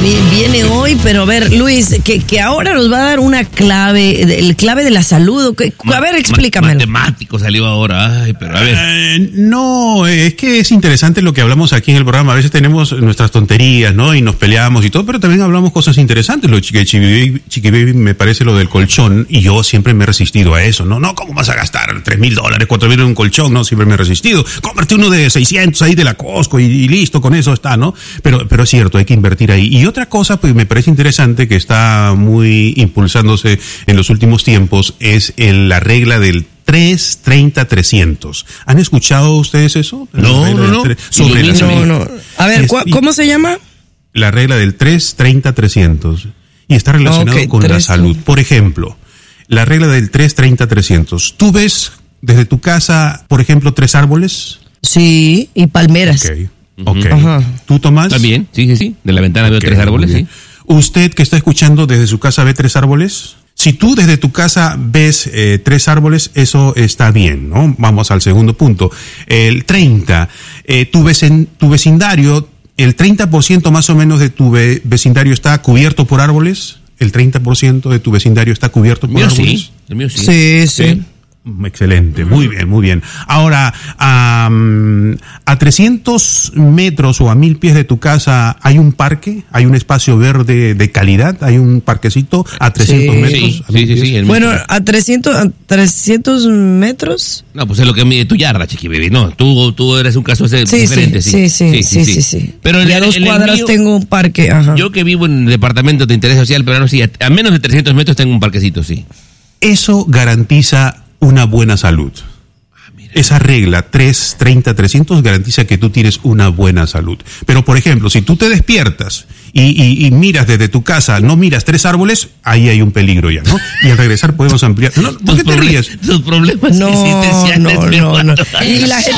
viene hoy, pero a ver, Luis, que ahora nos va a dar una clave, el clave de la salud. A ver, explícamelo. Matemático salió ahora, pero a ver. No, es que es interesante lo que hablamos aquí en el programa. A veces tenemos nuestras tonterías, ¿no? Y nos peleamos y todo, pero también hablamos cosas interesantes. Lo de Chiqui Baby me parece lo del colchón, y yo siempre me he resistido a eso, ¿no? No, ¿cómo vas a gastar $3,000, $4,000 en un colchón? No, siempre me he resistido. Cómprate uno de 600 ahí de la Costco y listo, con eso está, ¿no? Pero es cierto, hay que invertir ahí. Y otra cosa, pues me parece interesante, que está muy impulsándose en los últimos tiempos, es la regla del 3-30-300. ¿Han escuchado ustedes eso? No. Sobre la salud. No. A ver, ¿cómo se llama? La regla del 3-30-300. Y está relacionado con la salud. Por ejemplo, la regla del 3-30-300. ¿Tú ves desde tu casa, por ejemplo, 3 árboles? Sí, y palmeras. Ok. Ajá. ¿Tú, Tomás? También, sí. De la ventana veo 3 árboles, sí. ¿Usted que está escuchando desde su casa ve 3 árboles? Si tú desde tu casa ves 3 árboles, eso está bien, ¿no? Vamos al segundo punto. El 30, tu vecindario, el 30% más o menos de tu vecindario está cubierto por árboles. ¿El 30% de tu vecindario está cubierto por árboles? El mío sí. Sí. Excelente, muy bien. Ahora, a 300 metros o a 1,000 pies de tu casa hay un parque, hay un espacio verde de calidad, hay un parquecito a 300 metros. Sí. Bueno, a 300 metros. No, pues es lo que mide tu yarda, Chiqui Baby. No, tú eres un caso diferente. Sí. Pero y a 2 cuadras mío, tengo un parque. Ajá. Yo que vivo en departamentos de interés social, pero no, sí, a menos de 300 metros tengo un parquecito, sí. Eso garantiza una buena salud. Esa regla 3-30-300 garantiza que tú tienes una buena salud. Pero, por ejemplo, si tú te despiertas y miras desde tu casa, no miras 3 árboles, ahí hay un peligro ya, ¿no? Y al regresar podemos ampliar. ¿Por qué te ríes? Tus problemas existenciales. No. Y la gente